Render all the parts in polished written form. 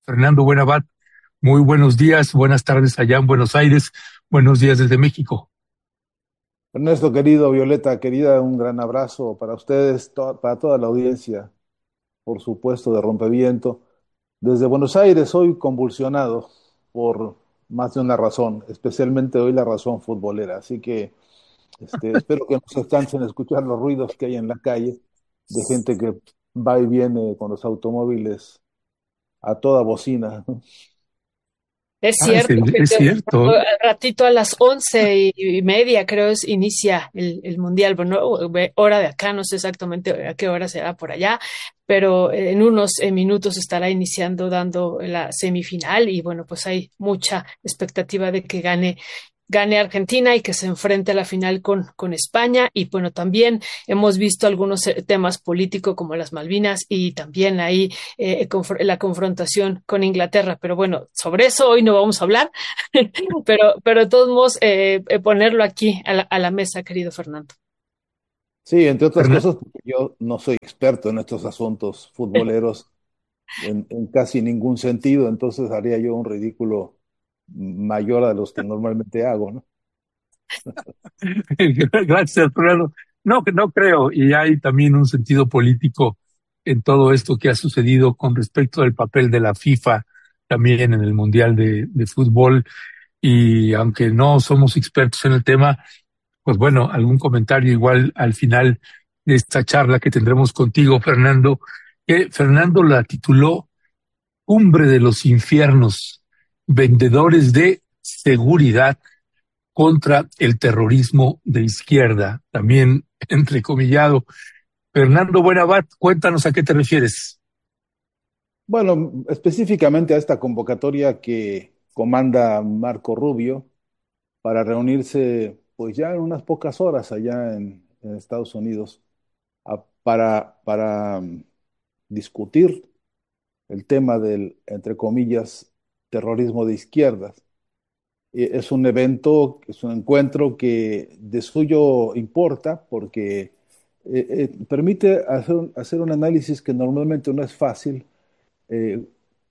Fernando Buenavat, muy buenos días, buenas tardes allá en Buenos Aires, buenos días desde México. Ernesto, querido, Violeta, querida, un gran abrazo para ustedes, para toda la audiencia, por supuesto, de Rompeviento. Desde Buenos Aires, hoy convulsionado por más de una razón, especialmente hoy la razón futbolera. Así que espero que no se cansen de escuchar los ruidos que hay en la calle de gente que va y viene con los automóviles a toda bocina. Es Ah, cierto que es cierto. al ratito a las 11:30 creo inicia el Mundial. Bueno, hora de acá, no sé exactamente a qué hora será por allá, pero en unos minutos estará iniciando dando la semifinal y bueno, pues hay mucha expectativa de que gane Argentina y que se enfrente a la final con España. Y bueno, también hemos visto algunos temas políticos como las Malvinas y también ahí la confrontación con Inglaterra. Pero bueno, sobre eso hoy no vamos a hablar, pero de todos modos ponerlo aquí a la mesa, querido Fernando. Sí, entre otras Fernan- cosas, porque yo no soy experto en estos asuntos futboleros en casi ningún sentido, entonces haría yo un ridículo mayor a los que normalmente hago, ¿no? Gracias, Fernando. No, que no creo, y hay también un sentido político en todo esto que ha sucedido con respecto al papel de la FIFA también en el Mundial de Fútbol, y aunque no somos expertos en el tema, pues bueno, algún comentario igual al final de esta charla que tendremos contigo, Fernando, que Fernando la tituló Cumbre de los Infiernos, vendedores de seguridad contra el terrorismo de izquierda, también entrecomillado. Fernando Buenavat, cuéntanos a qué te refieres. Bueno, específicamente a esta convocatoria que comanda Marco Rubio para reunirse, pues ya en unas pocas horas allá en Estados Unidos, para discutir el tema del, entre comillas, terrorismo de izquierdas. Es un evento, es un encuentro que de suyo importa porque permite hacer un análisis que normalmente no es fácil eh,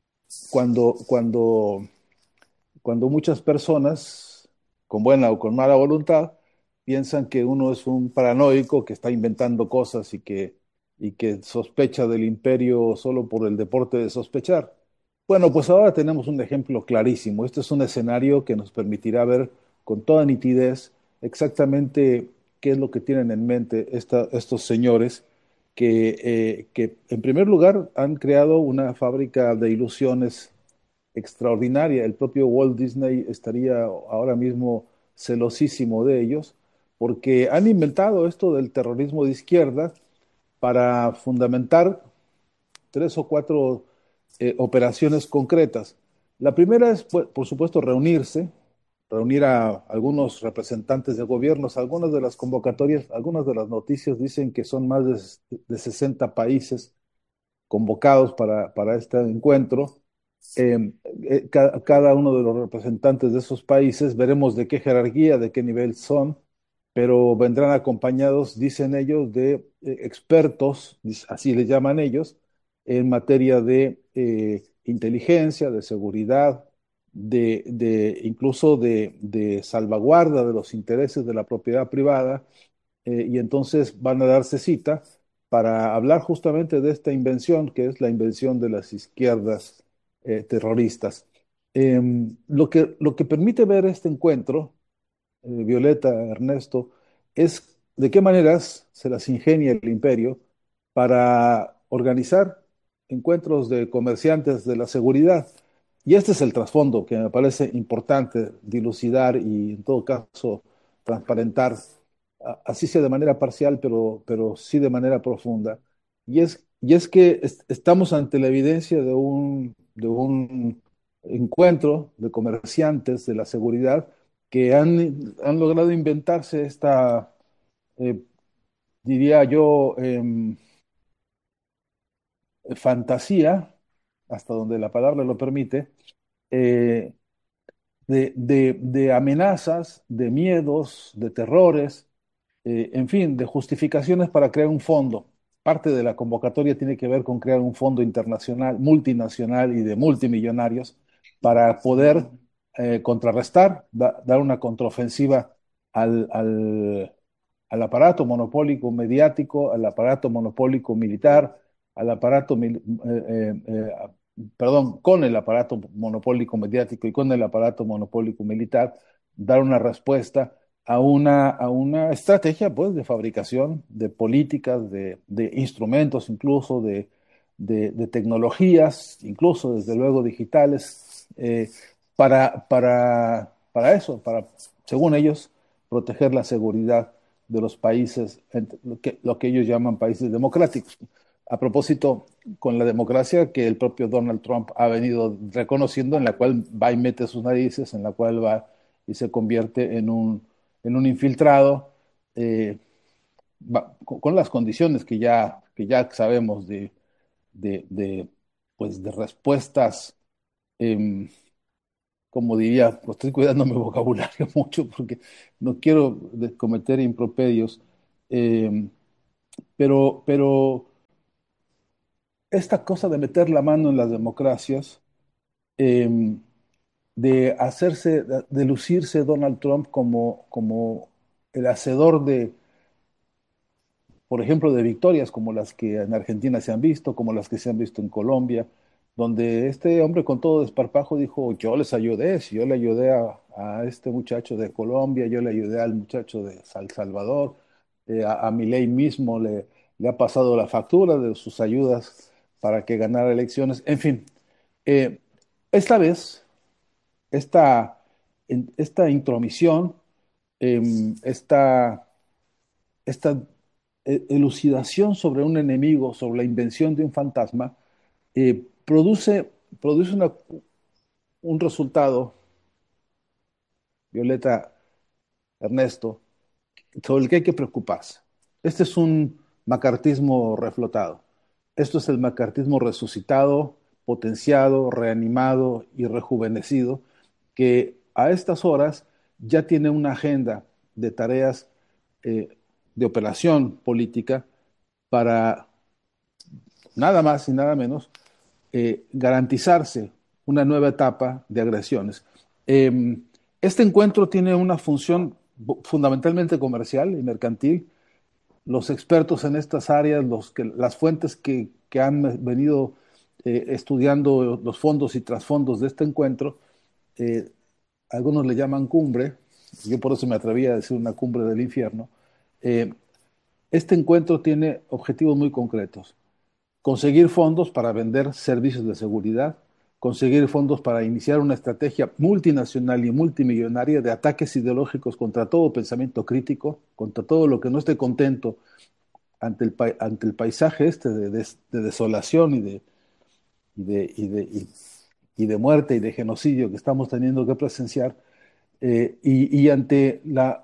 cuando cuando muchas personas, con buena o con mala voluntad, piensan que uno es un paranoico que está inventando cosas y que sospecha del imperio solo por el deporte de sospechar. Bueno, pues ahora tenemos un ejemplo clarísimo. Este es un escenario que nos permitirá ver con toda nitidez exactamente qué es lo que tienen en mente estos señores que, en primer lugar, han creado una fábrica de ilusiones extraordinaria. El propio Walt Disney estaría ahora mismo celosísimo de ellos, porque han inventado esto del terrorismo de izquierda para fundamentar tres o cuatro operaciones concretas. La primera es, pues, por supuesto, reunir a algunos representantes de gobiernos. Algunas de las convocatorias, algunas de las noticias dicen que son más de 60 países convocados para este encuentro. Cada uno de los representantes de esos países, veremos de qué jerarquía, de qué nivel son, pero vendrán acompañados, dicen ellos, de expertos, así les llaman ellos, en materia de inteligencia, de seguridad, incluso de salvaguarda de los intereses de la propiedad privada, y entonces van a darse cita para hablar justamente de esta invención, que es la invención de las izquierdas terroristas. Lo que permite ver este encuentro, Violeta, Ernesto, es de qué maneras se las ingenia el imperio para organizar encuentros de comerciantes de la seguridad. Y este es el trasfondo que me parece importante dilucidar y, en todo caso, transparentar, así sea de manera parcial, pero sí de manera profunda. Y es que estamos ante la evidencia de un encuentro de comerciantes de la seguridad que han logrado inventarse esta, eh, diría yo, fantasía, hasta donde la palabra lo permite, eh, de amenazas, de miedos, de terrores, en fin, de justificaciones para crear un fondo, parte de la convocatoria tiene que ver con crear un fondo internacional, multinacional y de multimillonarios para poder contrarrestar, dar una contraofensiva al, al, al aparato monopólico mediático, al aparato monopólico militar, al aparato, perdón, con el aparato monopólico mediático y con el aparato monopólico militar, dar una respuesta a una estrategia pues, de fabricación de políticas, de instrumentos, incluso de tecnologías, incluso desde luego digitales, para eso, para, según ellos, proteger la seguridad de los países, lo que ellos llaman países democráticos. A propósito, con la democracia que el propio Donald Trump ha venido reconociendo, en la cual va y mete sus narices, en la cual va y se convierte en un infiltrado, eh, con las condiciones que ya sabemos pues de respuestas, eh, como diría, pues estoy cuidando mi vocabulario mucho porque no quiero cometer improperios, eh, pero esta cosa de meter la mano en las democracias, eh, de hacerse, de lucirse Donald Trump como el hacedor de, por ejemplo, de victorias como las que en Argentina se han visto, como las que se han visto en Colombia, donde este hombre con todo desparpajo dijo, yo les ayudé, si yo le ayudé a este muchacho de Colombia, yo le ayudé al muchacho de San Salvador, a Milei mismo le ha pasado la factura de sus ayudas para que ganara elecciones, en fin. eh, esta vez, esta, esta intromisión, esta esta elucidación sobre un enemigo, sobre la invención de un fantasma, produce un resultado, Violeta, Ernesto, sobre el que hay que preocuparse. Este es un macartismo reflotado. Esto es el macartismo resucitado, potenciado, reanimado y rejuvenecido, que a estas horas ya tiene una agenda de tareas eh, de operación política para nada más y nada menos garantizarse una nueva etapa de agresiones. Eh, este encuentro tiene una función fundamentalmente comercial y mercantil. Los expertos en estas áreas, las fuentes que han venido estudiando los fondos y trasfondos de este encuentro, eh, algunos le llaman cumbre, yo por eso me atreví a decir una cumbre del infierno. eh, este encuentro tiene objetivos muy concretos: conseguir fondos para vender servicios de seguridad, conseguir fondos para iniciar una estrategia multinacional y multimillonaria de ataques ideológicos contra todo pensamiento crítico, contra todo lo que no esté contento ante el paisaje este de desolación y de, y, de, y de muerte y de genocidio que estamos teniendo que presenciar, y ante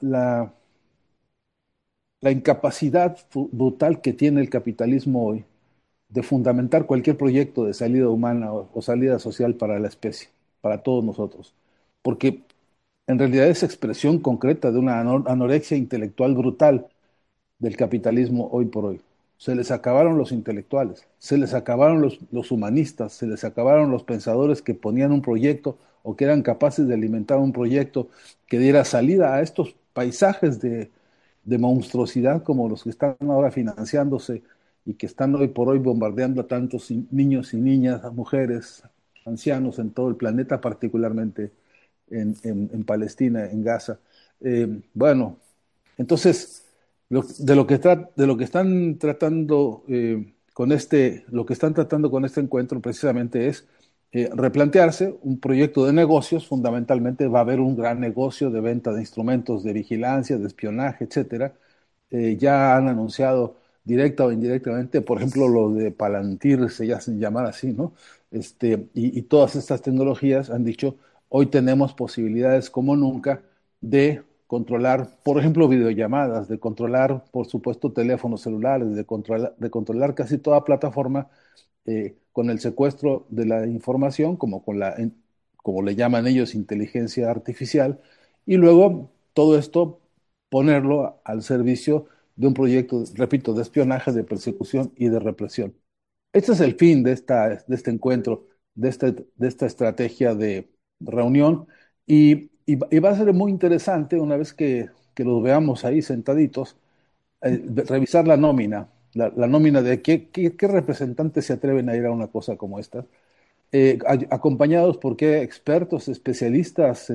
la incapacidad brutal que tiene el capitalismo hoy de fundamentar cualquier proyecto de salida humana o salida social para la especie, para todos nosotros. Porque en realidad es expresión concreta de una anorexia intelectual brutal del capitalismo hoy por hoy. Se les acabaron los intelectuales, se les acabaron los humanistas, se les acabaron los pensadores que ponían un proyecto o que eran capaces de alimentar un proyecto que diera salida a estos paisajes de monstruosidad como los que están ahora financiándose y que están hoy por hoy bombardeando a tantos niños y niñas, a mujeres, ancianos en todo el planeta, particularmente en Palestina, en Gaza. Bueno, entonces, de lo que están tratando lo que están tratando con este encuentro precisamente es replantearse un proyecto de negocios. Fundamentalmente va a haber un gran negocio de venta de instrumentos de vigilancia, de espionaje, etcétera. Ya han anunciado directa o indirectamente, por ejemplo, lo de Palantir, se hacen llamar así, ¿no? Y todas estas tecnologías han dicho, hoy tenemos posibilidades como nunca de controlar, por ejemplo, videollamadas, de controlar, por supuesto, teléfonos celulares, de controlar casi toda plataforma con el secuestro de la información, como le llaman ellos, inteligencia artificial, y luego todo esto ponerlo al servicio de un proyecto, repito, de espionaje, de persecución y de represión. Este es el fin de este encuentro, de esta estrategia de reunión y va a ser muy interesante una vez que los veamos ahí sentaditos, revisar la nómina, la nómina de qué representantes se atreven a ir a una cosa como esta, acompañados por qué expertos, especialistas,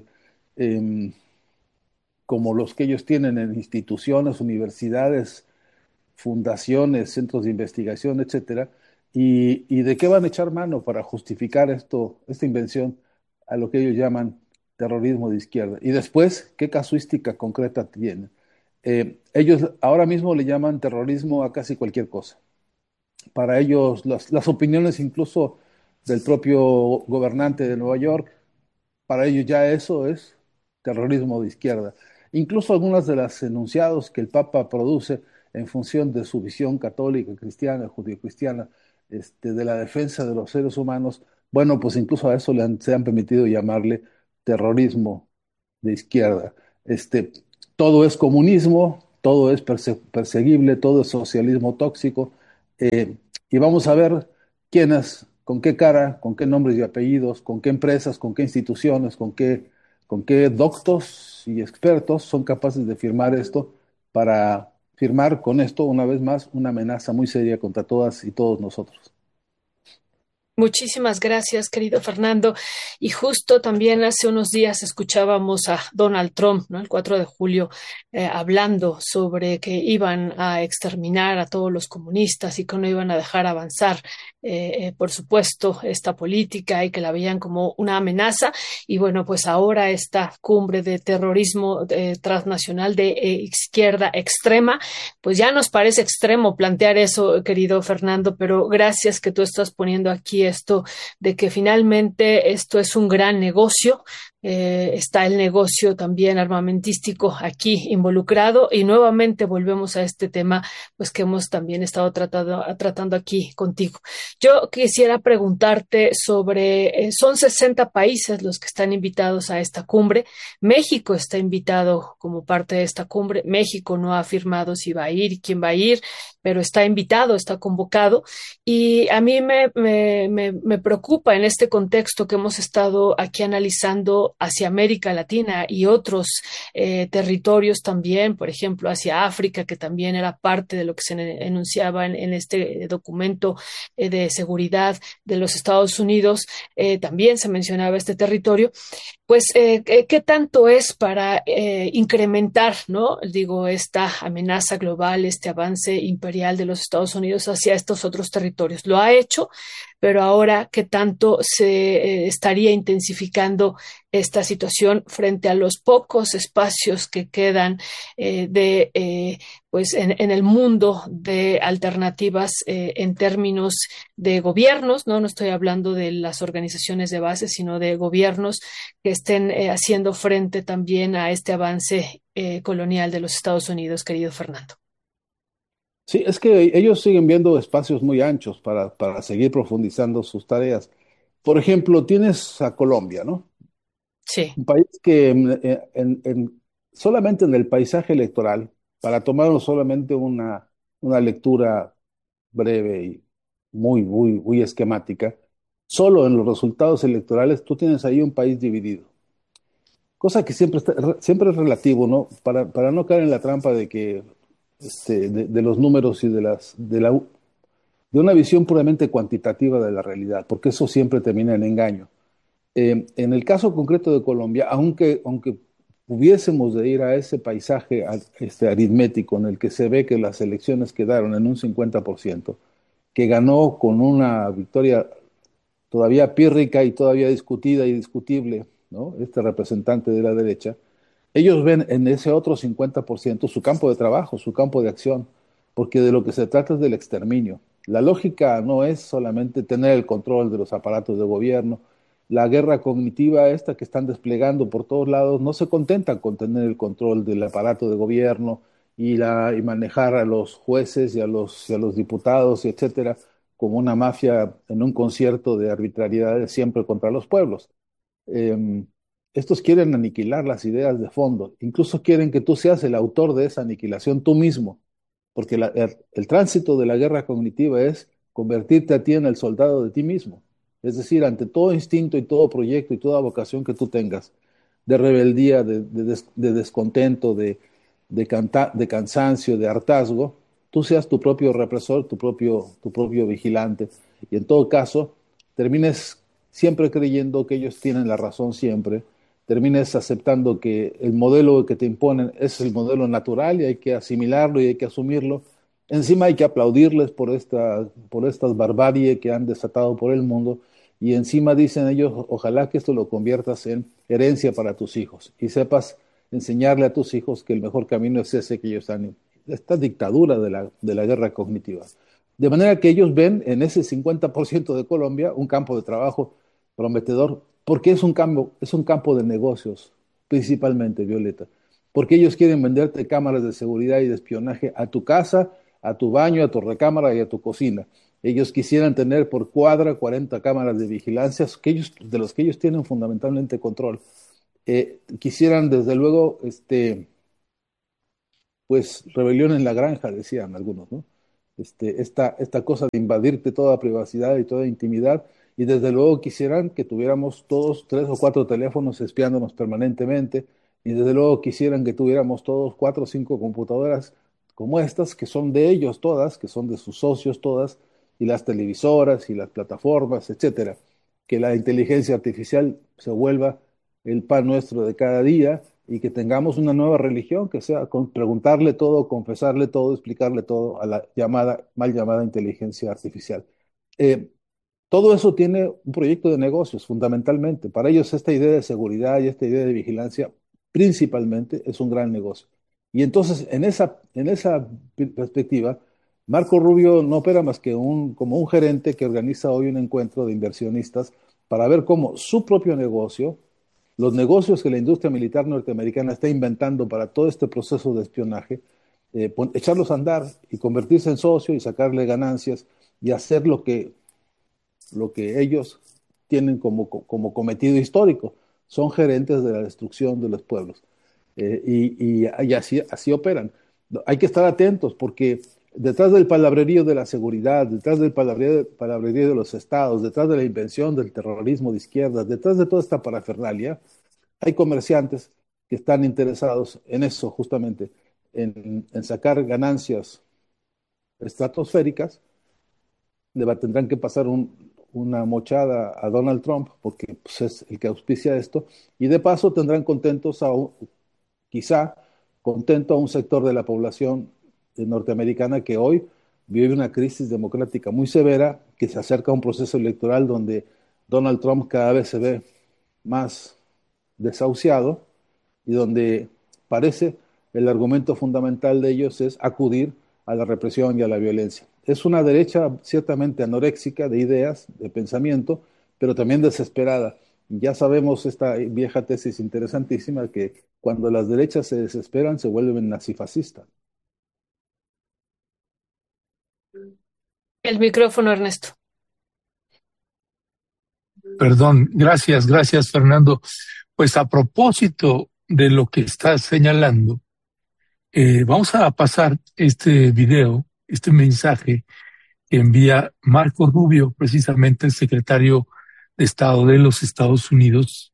em, como los que ellos tienen en instituciones, universidades, fundaciones, centros de investigación, etcétera, y de qué van a echar mano para justificar esta invención a lo que ellos llaman terrorismo de izquierda. Y después, ¿qué casuística concreta tienen? Ellos ahora mismo le llaman terrorismo a casi cualquier cosa. Para ellos, las opiniones incluso del propio gobernante de Nueva York, para ellos ya eso es terrorismo de izquierda. Incluso algunas de las enunciados que el Papa produce en función de su visión católica, cristiana, judio-cristiana, de la defensa de los seres humanos, bueno, pues incluso a eso se han permitido llamarle terrorismo de izquierda. Este, todo es comunismo, todo es perseguible, todo es socialismo tóxico, eh, y vamos a ver quiénes, con qué cara, con qué nombres y apellidos, con qué empresas, con qué instituciones, con qué doctos y expertos son capaces de firmar esto para firmar con esto, una vez más, una amenaza muy seria contra todas y todos nosotros. Muchísimas gracias, querido Fernando. Y justo también hace unos días escuchábamos a Donald Trump, ¿no? El 4 de julio, hablando sobre que iban a exterminar a todos los comunistas y que no iban a dejar avanzar, por supuesto, esta política y que la veían como una amenaza. Y bueno, pues ahora esta cumbre de terrorismo transnacional de izquierda extrema, pues ya nos parece extremo plantear eso, querido Fernando, pero gracias que tú estás poniendo aquí esto de que finalmente esto es un gran negocio. Está el negocio también armamentístico aquí involucrado y nuevamente volvemos a este tema pues que hemos también estado tratando aquí contigo. Yo quisiera preguntarte sobre, son 60 países los que están invitados a esta cumbre. México está invitado como parte de esta cumbre. México no ha afirmado si va a ir y quién va a ir, pero está invitado, está convocado. Y a mí me preocupa en este contexto que hemos estado aquí analizando hacia América Latina y otros territorios también, por ejemplo, hacia África, que también era parte de lo que se enunciaba en este documento de seguridad de los Estados Unidos. También se mencionaba este territorio. Pues, ¿qué tanto es para incrementar, ¿no? Digo, esta amenaza global, este avance imperial de los Estados Unidos hacia estos otros territorios? Lo ha hecho, pero ahora, ¿qué tanto se estaría intensificando esta situación frente a los pocos espacios que quedan pues en el mundo de alternativas en términos de gobiernos, ¿no? No estoy hablando de las organizaciones de base, sino de gobiernos que estén haciendo frente también a este avance colonial de los Estados Unidos, querido Fernando. Sí, es que ellos siguen viendo espacios muy anchos para seguir profundizando sus tareas. Por ejemplo, tienes a Colombia, ¿no? Sí. Un país que solamente en el paisaje electoral, para tomarlo solamente una lectura breve y muy esquemática, solo en los resultados electorales tú tienes ahí un país dividido. Cosa que siempre es relativo, ¿no? Para no caer en la trampa de que de los números y de una visión puramente cuantitativa de la realidad, porque eso siempre termina en engaño. En el caso concreto de Colombia, aunque hubiésemos de ir a ese paisaje aritmético en el que se ve que las elecciones quedaron en un 50%, que ganó con una victoria todavía pírrica y todavía discutida y discutible, ¿no? Este representante de la derecha, ellos ven en ese otro 50% su campo de trabajo, su campo de acción, porque de lo que se trata es del exterminio. La lógica no es solamente tener el control de los aparatos de gobierno. La guerra cognitiva esta que están desplegando por todos lados no se contenta con tener el control del aparato de gobierno y manejar a los jueces y a los diputados, etcétera, como una mafia en un concierto de arbitrariedades siempre contra los pueblos. Eh, estos quieren aniquilar las ideas de fondo, incluso quieren que tú seas el autor de esa aniquilación tú mismo, porque el tránsito de la guerra cognitiva es convertirte a ti en el soldado de ti mismo. Es decir, ante todo instinto y todo proyecto y toda vocación que tú tengas, de rebeldía, de descontento, de cansancio, de hartazgo, tú seas tu propio represor, tu propio vigilante. Y en todo caso, termines siempre creyendo que ellos tienen la razón siempre, termines aceptando que el modelo que te imponen es el modelo natural y hay que asimilarlo y hay que asumirlo. Encima hay que aplaudirles por estas barbarie que han desatado por el mundo y encima dicen ellos, ojalá que esto lo conviertas en herencia para tus hijos y sepas enseñarle a tus hijos que el mejor camino es ese que ellos han, esta dictadura de la guerra cognitiva. De manera que ellos ven en ese 50% de Colombia un campo de trabajo prometedor, porque es un campo de negocios, principalmente, Violeta, porque ellos quieren venderte cámaras de seguridad y de espionaje a tu casa, a tu baño, a tu recámara y a tu cocina. Ellos quisieran tener por cuadra 40 cámaras de vigilancia de los que ellos tienen fundamentalmente control. Quisieran, desde luego, pues rebelión en la granja, decían algunos, ¿no? Esta cosa de invadirte toda privacidad y toda intimidad, y desde luego quisieran que tuviéramos todos 3 o 4 teléfonos espiándonos permanentemente, y desde luego quisieran que tuviéramos todos 4 o 5 computadoras como estas, que son de ellos todas, que son de sus socios todas, y las televisoras y las plataformas, etcétera. Que la inteligencia artificial se vuelva el pan nuestro de cada día y que tengamos una nueva religión que sea preguntarle todo, confesarle todo, explicarle todo a la mal llamada inteligencia artificial. Eh, Todo eso tiene un proyecto de negocios, fundamentalmente. Para ellos esta idea de seguridad y esta idea de vigilancia principalmente es un gran negocio. Y entonces, en esa perspectiva, Marco Rubio no opera más que como un gerente que organiza hoy un encuentro de inversionistas para ver cómo su propio negocio, los negocios que la industria militar norteamericana está inventando para todo este proceso de espionaje, echarlos a andar y convertirse en socio y sacarle ganancias y hacer lo que ellos tienen como cometido histórico. Son gerentes de la destrucción de los pueblos. Y así operan. Hay que estar atentos porque detrás del palabrerío de la seguridad, detrás del palabrerío de los estados, detrás de la invención del terrorismo de izquierda, detrás de toda esta parafernalia, hay comerciantes que están interesados en eso, justamente, en sacar ganancias estratosféricas. Tendrán que pasar una mochada a Donald Trump, porque pues, es el que auspicia esto, y de paso tendrán quizá contento a un sector de la población norteamericana que hoy vive una crisis democrática muy severa, que se acerca a un proceso electoral donde Donald Trump cada vez se ve más desahuciado y donde parece el argumento fundamental de ellos es acudir a la represión y a la violencia. Es una derecha ciertamente anoréxica de ideas, de pensamiento, pero también desesperada. Ya sabemos esta vieja tesis interesantísima que cuando las derechas se desesperan se vuelven nazifascistas. El micrófono, Ernesto. Perdón, gracias, Fernando. Pues a propósito de lo que estás señalando, vamos a pasar este video, este mensaje que envía Marco Rubio, precisamente el secretario de Estado de los Estados Unidos.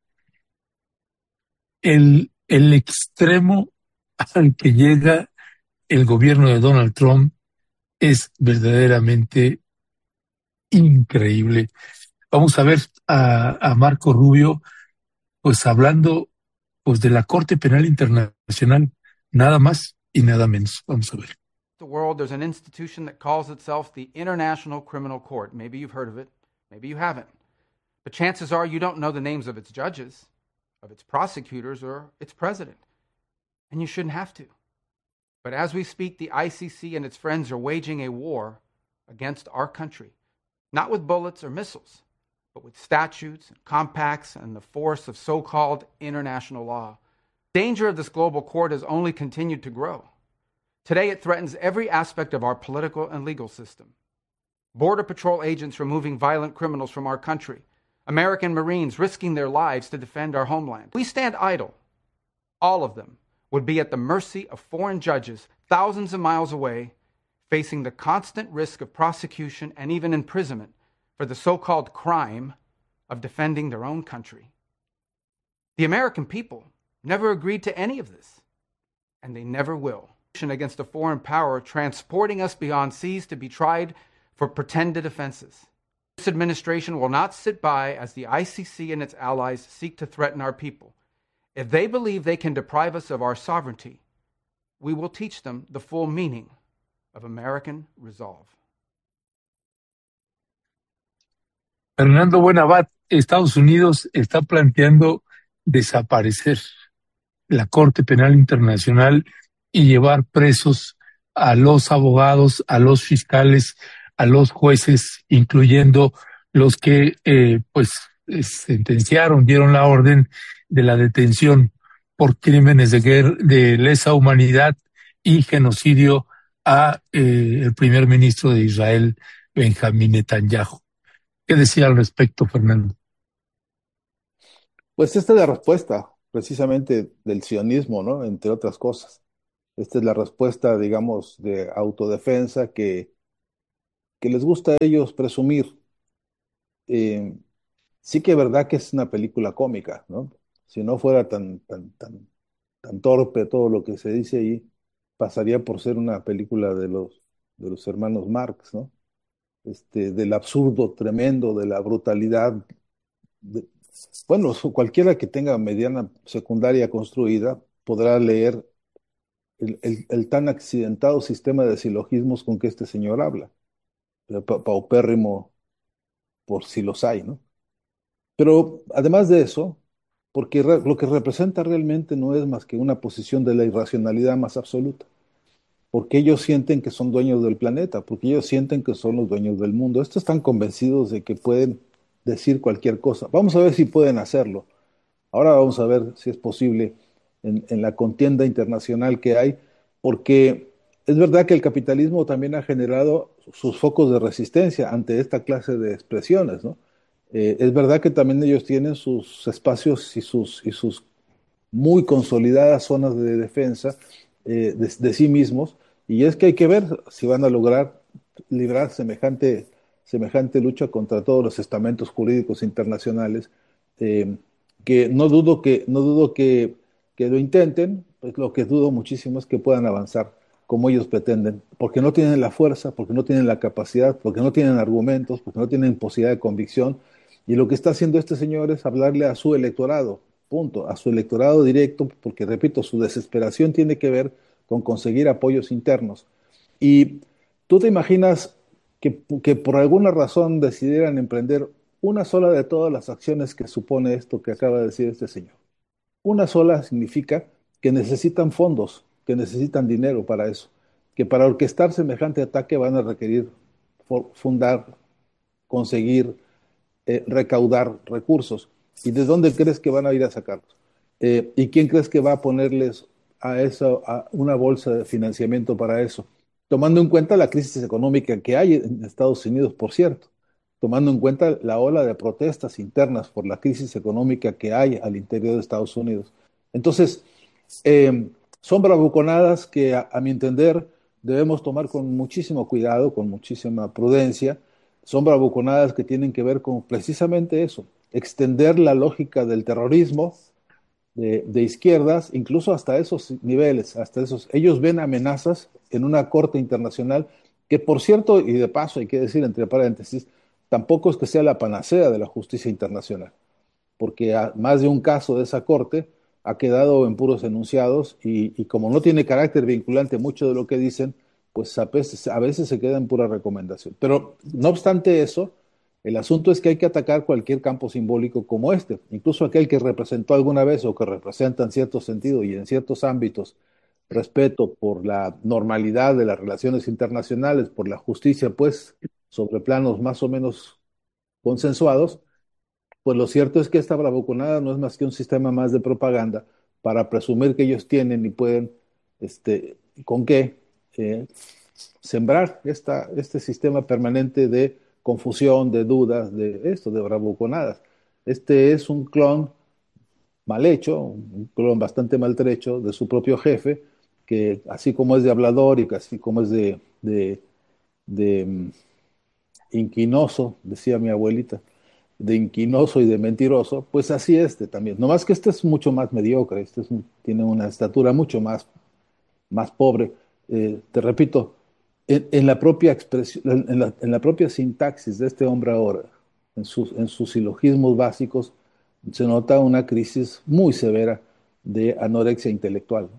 El extremo al que llega el gobierno de Donald Trump es verdaderamente increíble. Vamos a ver a Marco Rubio pues hablando pues de la Corte Penal Internacional, nada más y nada menos. Vamos a ver. The world, there's an institution that calls itself the International Criminal Court. Maybe you've heard of it, maybe you haven't. But chances are you don't know the names of its judges, of its prosecutors, or its president. And you shouldn't have to. But as we speak, the ICC and its friends are waging a war against our country, not with bullets or missiles, but with statutes and compacts and the force of so-called international law. The danger of this global court has only continued to grow. Today, it threatens every aspect of our political and legal system. Border Patrol agents removing violent criminals from our country, American Marines risking their lives to defend our homeland. We stand idle. All of them would be at the mercy of foreign judges thousands of miles away, facing the constant risk of prosecution and even imprisonment for the so-called crime of defending their own country. The American people never agreed to any of this, and they never will. Against a foreign power transporting us beyond seas to be tried for pretended offenses. This administration will not sit by as the ICC and its allies seek to threaten our people. If they believe they can deprive us of our sovereignty, we will teach them the full meaning of American resolve. Fernando Buenabad, Estados Unidos está planteando desaparecer la Corte Penal Internacional y llevar presos a los abogados, a los fiscales, a los jueces, incluyendo los que sentenciaron, dieron la orden de la detención por crímenes de guerra, de lesa humanidad y genocidio a el primer ministro de Israel, Benjamín Netanyahu. ¿Qué decía al respecto, Fernando? Pues esta es la respuesta precisamente del sionismo, ¿no? Entre otras cosas. Esta es la respuesta, digamos, de autodefensa que les gusta a ellos presumir. Sí que es verdad que es una película cómica, ¿no? Si no fuera tan torpe todo lo que se dice ahí, pasaría por ser una película de los hermanos Marx, ¿no? Del absurdo tremendo, de la brutalidad. Bueno, cualquiera que tenga mediana secundaria construida podrá leer el tan accidentado sistema de silogismos con que este señor habla. Paupérrimo por si los hay, ¿no? Pero además de eso, porque lo que representa realmente no es más que una posición de la irracionalidad más absoluta, porque ellos sienten que son dueños del planeta, porque ellos sienten que son los dueños del mundo. Estos están convencidos de que pueden decir cualquier cosa. Vamos a ver si pueden hacerlo. Ahora vamos a ver si es posible en la contienda internacional que hay, porque es verdad que el capitalismo también ha generado sus focos de resistencia ante esta clase de expresiones, ¿no? Es verdad que también ellos tienen sus espacios y sus muy consolidadas zonas de defensa de sí mismos, y es que hay que ver si van a lograr librar semejante lucha contra todos los estamentos jurídicos internacionales, que no dudo que lo intenten, pues lo que dudo muchísimo es que puedan avanzar como ellos pretenden, porque no tienen la fuerza, porque no tienen la capacidad, porque no tienen argumentos, porque no tienen posibilidad de convicción, y lo que está haciendo este señor es hablarle a su electorado, punto, a su electorado directo, porque repito, su desesperación tiene que ver con conseguir apoyos internos. Y tú te imaginas que por alguna razón decidieran emprender una sola de todas las acciones que supone esto que acaba de decir este señor. Una sola significa que necesitan fondos, que necesitan dinero para eso, que para orquestar semejante ataque van a requerir fundar, conseguir, recaudar recursos. ¿Y de dónde crees que van a ir a sacarlos? ¿Y quién crees que va a ponerles a eso, a una bolsa de financiamiento para eso? Tomando en cuenta la crisis económica que hay en Estados Unidos, por cierto, tomando en cuenta la ola de protestas internas por la crisis económica que hay al interior de Estados Unidos. Entonces, son bravuconadas que, a mi entender, debemos tomar con muchísimo cuidado, con muchísima prudencia. Son bravuconadas que tienen que ver con precisamente eso, extender la lógica del terrorismo de izquierdas, incluso hasta esos niveles, hasta esos. Ellos ven amenazas en una corte internacional que, por cierto, y de paso hay que decir entre paréntesis, tampoco es que sea la panacea de la justicia internacional, porque más de un caso de esa corte ha quedado en puros enunciados y como no tiene carácter vinculante mucho de lo que dicen, pues a veces se queda en pura recomendación. Pero no obstante eso, el asunto es que hay que atacar cualquier campo simbólico como este, incluso aquel que representó alguna vez o que representa en cierto sentido y en ciertos ámbitos respeto por la normalidad de las relaciones internacionales, por la justicia, pues, sobre planos más o menos consensuados. Pues lo cierto es que esta bravuconada no es más que un sistema más de propaganda para presumir que ellos tienen y pueden, con qué sembrar este sistema permanente de confusión, de dudas, de bravuconadas. Este es un clon mal hecho, un clon bastante maltrecho de su propio jefe, que así como es de hablador y así como es de inquinoso, decía mi abuelita, de inquinoso y de mentiroso, pues así también. No más que este es mucho más mediocre, tiene una estatura mucho más pobre. Te repito, en la propia expresión, en la propia sintaxis de este hombre ahora, en sus silogismos básicos, se nota una crisis muy severa de anorexia intelectual.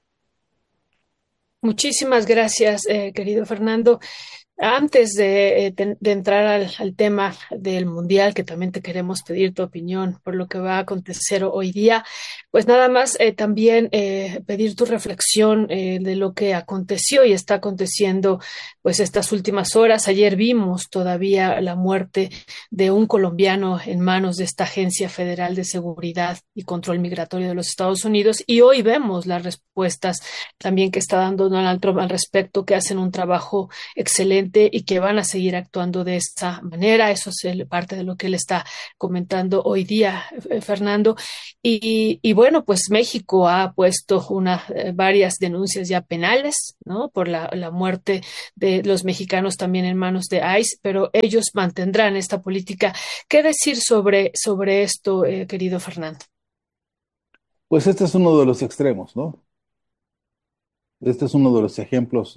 Muchísimas gracias, querido Fernando. Antes de entrar al tema del Mundial, que también te queremos pedir tu opinión por lo que va a acontecer hoy día, pues nada más también pedir tu reflexión de lo que aconteció y está aconteciendo pues estas últimas horas. Ayer vimos todavía la muerte de un colombiano en manos de esta Agencia Federal de Seguridad y Control Migratorio de los Estados Unidos, y hoy vemos las respuestas también que está dando Donald Trump al respecto, que hacen un trabajo excelente y que van a seguir actuando de esta manera. Eso es parte de lo que él está comentando hoy día, Fernando. Y bueno, pues México ha puesto varias denuncias ya penales, ¿no? Por la muerte de los mexicanos también en manos de ICE, pero ellos mantendrán esta política. ¿Qué decir sobre esto, querido Fernando? Pues este es uno de los extremos, ¿no? Este es uno de los ejemplos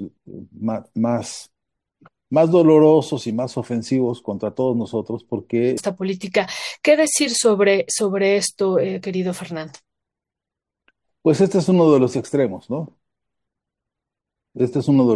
más dolorosos y más ofensivos contra todos nosotros, porque Esta política. ¿Qué decir sobre esto, querido Fernando? pues este es uno de los extremos, ¿no? Este es uno de